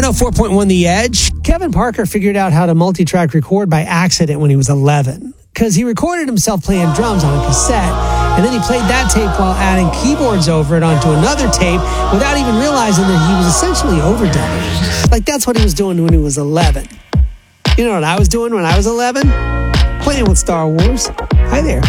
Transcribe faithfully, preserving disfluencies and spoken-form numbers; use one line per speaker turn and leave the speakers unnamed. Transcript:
oh four point one The Edge. Kevin Parker figured out how to multi-track record by accident when he was eleven. Because he recorded himself playing drums on a cassette, and then he played that tape while adding keyboards over it onto another tape without even realizing that he was essentially overdubbing. Like, that's what he was doing when he was eleven. You know what I was doing when I was eleven? Playing with Star Wars. Hi there.